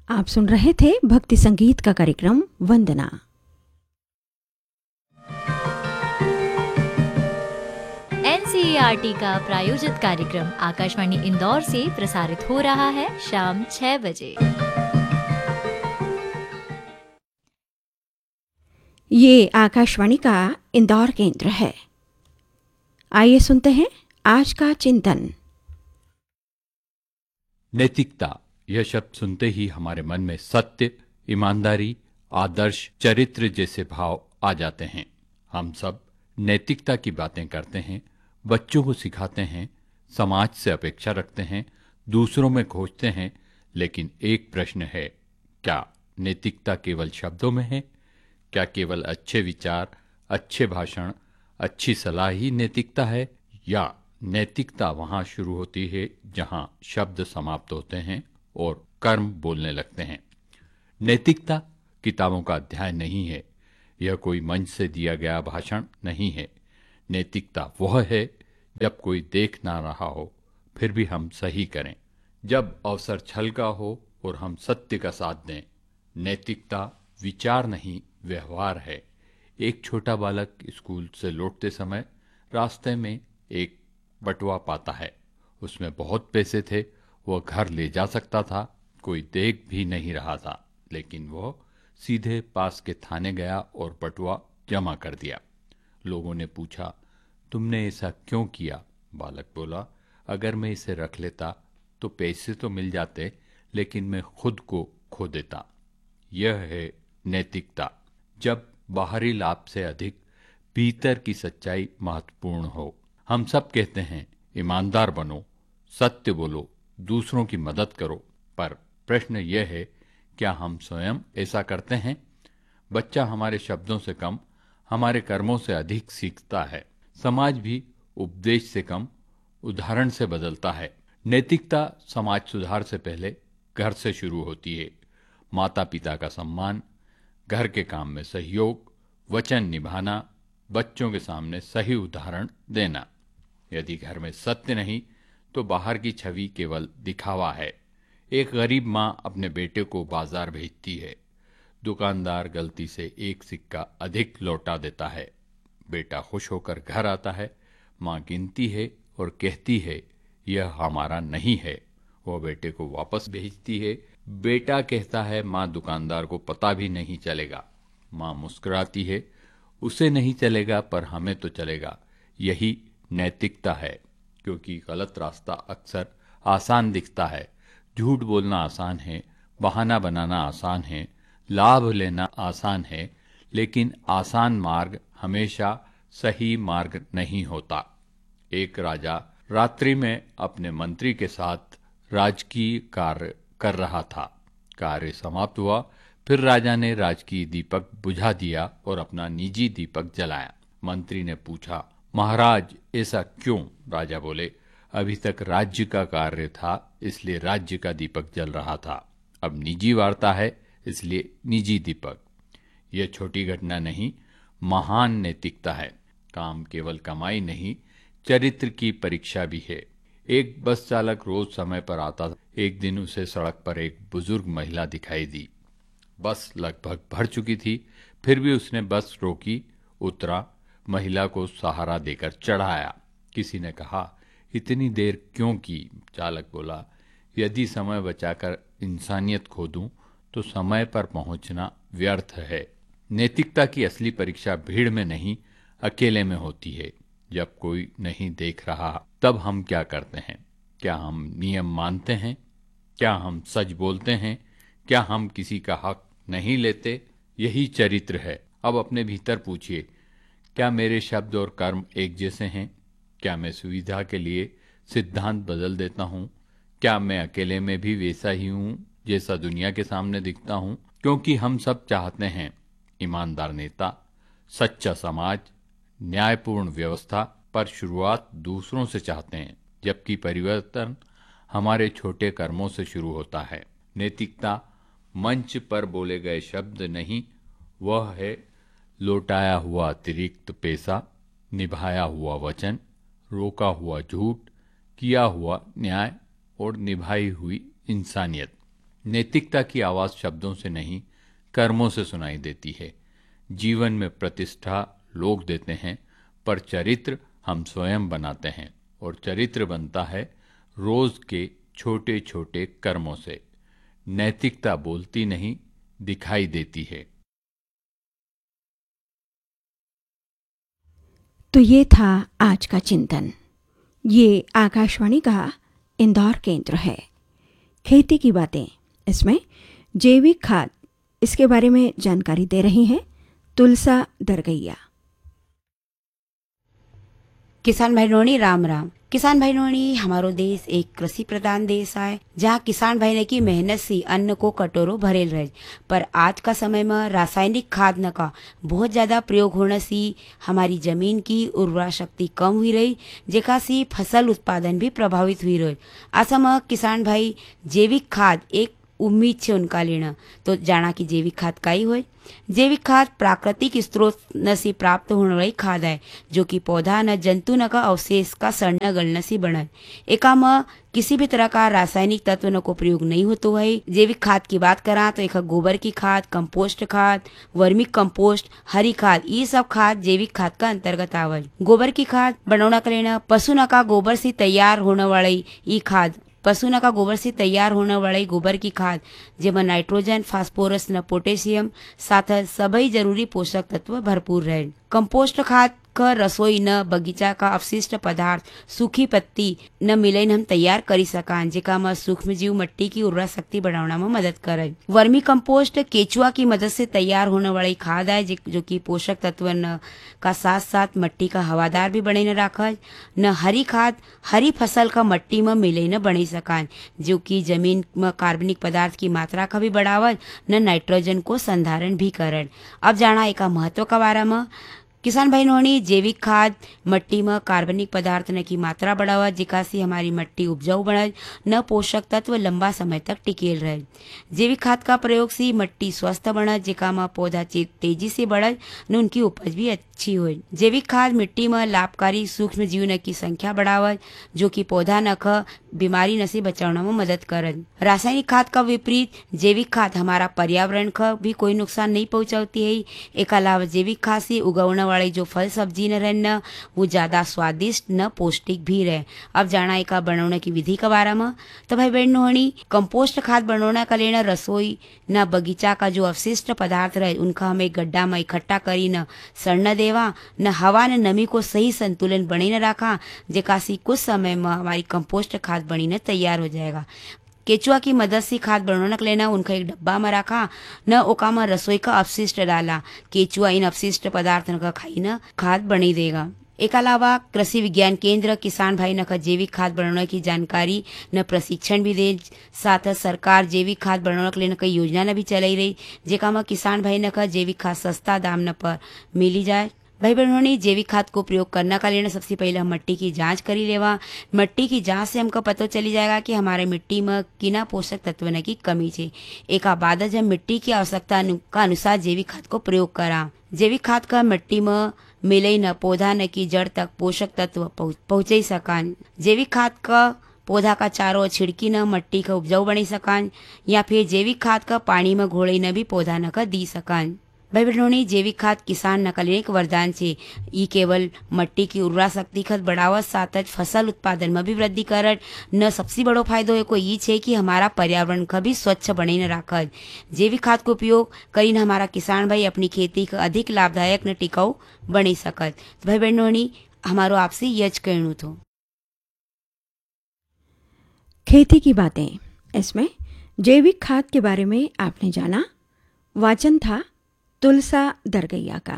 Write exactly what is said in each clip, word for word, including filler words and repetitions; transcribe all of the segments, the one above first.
आप सुन रहे थे भक्ति संगीत का कार्यक्रम वंदना। एनसीईआरटी का प्रायोजित कार्यक्रम आकाशवाणी इंदौर से प्रसारित हो रहा है शाम छह बजे। ये आकाशवाणी का इंदौर केंद्र है। आइए सुनते हैं आज का चिंतन। नैतिकता यह शब्द सुनते ही हमारे मन में सत्य, ईमानदारी, आदर्श, चरित्र जैसे भाव आ जाते हैं। हम सब नैतिकता की बातें करते हैं, बच्चों को सिखाते हैं, समाज से अपेक्षा रखते हैं, दूसरों में खोजते हैं, लेकिन एक प्रश्न है, क्या नैतिकता केवल शब्दों में है? क्या केवल अच्छे विचार, अच्छे भाषण, अच्छी सलाह ही नैतिकता है, या नैतिकता वहां शुरू होती है जहां शब्द समाप्त होते हैं और कर्म बोलने लगते हैं? नैतिकता किताबों का अध्याय नहीं है, यह कोई मंच से दिया गया भाषण नहीं है। नैतिकता वह है जब कोई देख ना रहा हो फिर भी हम सही करें, जब अवसर छल का हो और हम सत्य का साथ दें। नैतिकता विचार नहीं, व्यवहार है। एक छोटा बालक स्कूल से लौटते समय रास्ते में एक बटुआ पाता है। उसमें बहुत पैसे थे, वह घर ले जा सकता था, कोई देख भी नहीं रहा था, लेकिन वह सीधे पास के थाने गया और बटुआ जमा कर दिया। लोगों ने पूछा, तुमने ऐसा क्यों किया? बालक बोला, अगर मैं इसे रख लेता तो पैसे तो मिल जाते, लेकिन मैं खुद को खो देता। यह है नैतिकता, जब बाहरी लाभ से अधिक भीतर की सच्चाई महत्वपूर्ण हो। हम सब कहते हैं ईमानदार बनो, सत्य बोलो, दूसरों की मदद करो, पर प्रश्न यह है, क्या हम स्वयं ऐसा करते हैं? बच्चा हमारे शब्दों से कम हमारे कर्मों से अधिक सीखता है। समाज भी उपदेश से कम उदाहरण से बदलता है। नैतिकता समाज सुधार से पहले घर से शुरू होती है। माता पिता का सम्मान, घर के काम में सहयोग, वचन निभाना, बच्चों के सामने सही उदाहरण देना। यदि घर में सत्य नहीं तो बाहर की छवि केवल दिखावा है। एक गरीब माँ अपने बेटे को बाजार भेजती है। दुकानदार गलती से एक सिक्का अधिक लौटा देता है। बेटा खुश होकर घर आता है, माँ गिनती है और कहती है, यह हमारा नहीं है। वह बेटे को वापस भेजती है। बेटा कहता है, माँ दुकानदार को पता भी नहीं चलेगा। माँ मुस्कुराती है, उसे नहीं चलेगा पर हमें तो चलेगा। यही नैतिकता है, क्योंकि गलत रास्ता अक्सर आसान दिखता है। झूठ बोलना आसान है, बहाना बनाना आसान है, लाभ लेना आसान है, लेकिन आसान मार्ग हमेशा सही मार्ग नहीं होता। एक राजा रात्रि में अपने मंत्री के साथ राजकीय कार्य कर रहा था। कार्य समाप्त हुआ, फिर राजा ने राजकीय दीपक बुझा दिया और अपना निजी दीपक जलाया। मंत्री ने पूछा, महाराज ऐसा क्यों? राजा बोले, अभी तक राज्य का कार्य था इसलिए राज्य का दीपक जल रहा था, अब निजी वार्ता है इसलिए निजी दीपक। यह छोटी घटना नहीं, महान नैतिकता है। काम केवल कमाई नहीं, चरित्र की परीक्षा भी है। एक बस चालक रोज समय पर आता था। एक दिन उसे सड़क पर एक बुजुर्ग महिला दिखाई दी। बस लगभग भर चुकी थी, फिर भी उसने बस रोकी, उतरा, महिला को सहारा देकर चढ़ाया। किसी ने कहा, इतनी देर क्यों की? चालक बोला, यदि समय बचाकर इंसानियत खो दूं तो समय पर पहुंचना व्यर्थ है। नैतिकता की असली परीक्षा भीड़ में नहीं, अकेले में होती है। जब कोई नहीं देख रहा तब हम क्या करते हैं? क्या हम नियम मानते हैं? क्या हम सच बोलते हैं? क्या हम किसी का हक नहीं लेते? यही चरित्र है। अब अपने भीतर पूछिए, क्या मेरे शब्द और कर्म एक जैसे हैं? क्या मैं सुविधा के लिए सिद्धांत बदल देता हूँ? क्या मैं अकेले में भी वैसा ही हूँ जैसा दुनिया के सामने दिखता हूँ? क्योंकि हम सब चाहते हैं ईमानदार नेता, सच्चा समाज, न्यायपूर्ण व्यवस्था, पर शुरुआत दूसरों से चाहते हैं, जबकि परिवर्तन हमारे छोटे कर्मों से शुरू होता है। नैतिकता मंच पर बोले गए शब्द नहीं, वह है लौटाया हुआ अतिरिक्त पैसा, निभाया हुआ वचन, रोका हुआ झूठ, किया हुआ न्याय और निभाई हुई इंसानियत। नैतिकता की आवाज शब्दों से नहीं, कर्मों से सुनाई देती है। जीवन में प्रतिष्ठा लोग देते हैं, पर चरित्र हम स्वयं बनाते हैं, और चरित्र बनता है रोज के छोटे छोटे कर्मों से। नैतिकता बोलती नहीं, दिखाई देती है। तो ये था आज का चिंतन। ये आकाशवाणी का इंदौर केंद्र है। खेती की बातें, इसमें जैविक खाद, इसके बारे में जानकारी दे रही हैं तुलसा दरगैया। किसान भाई राम राम। किसान भाई, हमारो देश एक कृषि प्रधान देश है, जहाँ किसान भाई ने की मेहनत से अन्न को कटोरों भरेल रहे। पर आज का समय में रासायनिक खाद न का बहुत ज्यादा प्रयोग होने से हमारी जमीन की उर्वरा शक्ति कम हुई रही, जेका से फसल उत्पादन भी प्रभावित हुई रही। ऐसा में किसान भाई जैविक खाद एक उम्मीद से उनका लेना। तो जाना कि जैविक खाद का ही हो। जैविक खाद प्राकृतिक स्रोत न से प्राप्त होने वाली खाद है, जो कि पौधा न जंतु न का अवशेष का सड़ना गलने से बना। एका में किसी भी तरह का रासायनिक तत्व न को प्रयोग नहीं होता है। जैविक खाद की बात करा तो एक गोबर की खाद, कंपोस्ट खाद, वर्मी कंपोस्ट, हरी खाद, ये सब खाद जैविक खाद का अंतर्गत आवे। गोबर की खाद बनाना कर लेना, पशु न का गोबर से तैयार होने वाली ये खाद, पशु न का गोबर से तैयार होने वाली गोबर की खाद, जेमा नाइट्रोजन, फास्फोरस न पोटेशियम साथ सभी जरूरी पोषक तत्व भरपूर रहे। कंपोस्ट खाद का रसोई न बगीचा का अवशिष्ट पदार्थ, सूखी पत्ती न मिलन हम तैयार करी सकान, जेका में सूक्ष्म जीव मट्टी की उर्वरा शक्ति बढ़ाने में मदद करे। वर्मी कंपोस्ट केचुआ की मदद से तैयार होने वाली खाद है, जो कि पोषक तत्व न का साथ साथ मट्टी का हवादार भी बने न रखा। न हरी खाद हरी फसल का मट्टी में मिले न बने सकान, जो कि जमीन में कार्बनिक पदार्थ की मात्रा का भी बढ़ावल, न नाइट्रोजन को संधारण भी करे। अब जाना एक महत्व का बारे में। किसान भाई नोनी जैविक खाद मट्टी में कार्बनिक पदार्थ न की मात्रा बढ़ावा, जिका से हमारी मट्टी उपजाऊ बने, न पोषक तत्व लंबा समय तक टिकेल रहे। जैविक खाद का प्रयोग से मट्टी स्वस्थ बने, जिका में पौधा तेजी से बढ़े न उनकी उपज भी अच्छी हो। जैविक खाद मिट्टी में लाभकारी सूक्ष्म जीव न की संख्या बढ़ावा, जो कि पौधा न ख बीमारी न से बचाने में मदद करे। रासायनिक खाद का विपरीत जैविक खाद हमारा पर्यावरण का भी कोई नुकसान नहीं पहुंचाती है। एक अलावा जैविक खाद से उगाने वाले जो फल सब्जी न रहना वो ज्यादा स्वादिष्ट न पौष्टिक भी रहे। अब जाना एक बनाने की विधि के बारे में। तो भाई बहन होनी कंपोस्ट खाद बनाने का लेना, रसोई न बगीचा का जो अवशिष्ट पदार्थ रहे उनका हमें गड्ढा में इकट्ठा करी न सड़ने देवा, न हवा न नमी को सही संतुलन बनी न रखा, जेका से कुछ समय में हमारी कंपोस्ट खाद बनी न तैयार हो जाएगा। केचुआ की मदद से खाद बनाने के लेना, उनका एक डब्बा में रखा न ओका में रसोई का अपशिष्ट डाला। केचुआ इन अपशिष्ट पदार्थ का खाई न खाद बनी देगा। एक अलावा कृषि विज्ञान केंद्र किसान भाई न का जैविक खाद बनाने की जानकारी न प्रशिक्षण भी दे। साथ सरकार जैविक खाद बनाने के लिए न कई योजना न भी चलाई रही, जेका में किसान भाई न का जैविक खाद सस्ता दाम न पर मिली जाए। भाई बहनों ने जैविक खाद को प्रयोग करने का लेना, सबसे पहले हम मिट्टी की जांच करी लेवा। मिट्टी की जांच से हमको पता चली जाएगा कि हमारे मिट्टी में किना पोषक तत्व न की कमी है। एक बाद हम मिट्टी की आवश्यकता का अनुसार जैविक खाद को प्रयोग करा। जैविक खाद का मिट्टी में मिले न पौधा न की जड़ तक पोषक तत्व पहुँचे सकान। जैविक खाद का पौधा का चारों छिड़की न मट्टी का उपजाऊ बनी सकान, या फिर जैविक खाद का पानी में घोड़े न भी पौधा न का दी सकान। भाई बहनों, जैविक खाद किसान न का एक वरदान से ई केवल मट्टी की उर्वरा शक्ति खत बढ़ावत, साथ फसल उत्पादन में भी वृद्धि करत। न सबसे बड़ो फायदो एको ये छे कि हमारा पर्यावरण का भी स्वच्छ बने न राखत। जैविक खाद को उपयोग करीन हमारा किसान भाई अपनी खेती का अधिक लाभदायक न टिकाऊ बनी सकत। तो भाई बहनों, हमारो आपसे यज कहणु थो। खेती की बातें, इसमें जैविक खाद के बारे में आपने जाना। वाचन था तुलसा दरगैया का।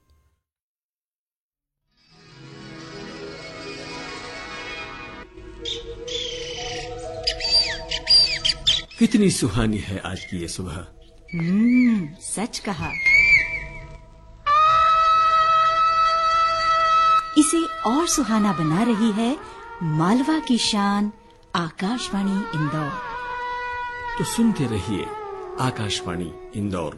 कितनी सुहानी है आज की ये सुबह। हम्म, सच कहा। इसे और सुहाना बना रही है मालवा की शान आकाशवाणी इंदौर। तो सुनते रहिए आकाशवाणी इंदौर।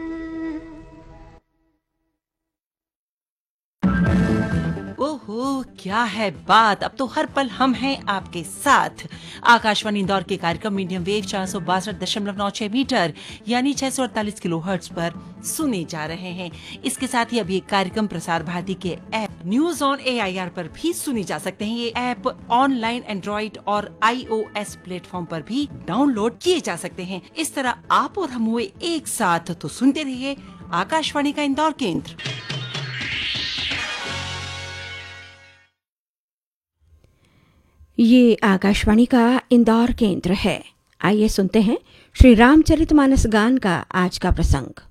ओहो, क्या है बात, अब तो हर पल हम हैं आपके साथ। आकाशवाणी इंदौर के कार्यक्रम मीडियम वेव चार सौ बासठ दशमलव नौ छह मीटर यानी छह सौ अड़तालीस किलो हर्ट्ज पर सुने जा रहे हैं। इसके साथ ही अभी एक कार्यक्रम प्रसार भारती के app news on A I R पर भी सुनी जा सकते हैं। ये ऐप ऑनलाइन एंड्रॉइड और आई ओ एस प्लेटफॉर्म पर भी डाउनलोड किए जा सकते हैं। इस तरह आप और हम हुए एक साथ, तो सुनते रहिए आकाशवाणी का इंदौर केंद्र। ये आकाशवाणी का इंदौर केंद्र है। आइए सुनते हैं श्री रामचरितमानस गान का आज का प्रसंग।